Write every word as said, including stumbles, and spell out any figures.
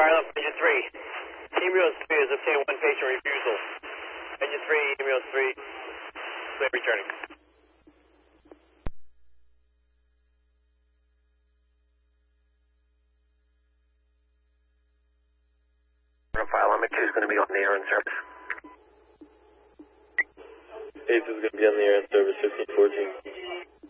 fire up engine three. Ambulance three has obtained one patient refusal. Engine three, ambulance three, clear returning. File limit two is going to be on the air in service. eighth is going to be on the air in service, fifteen fourteen.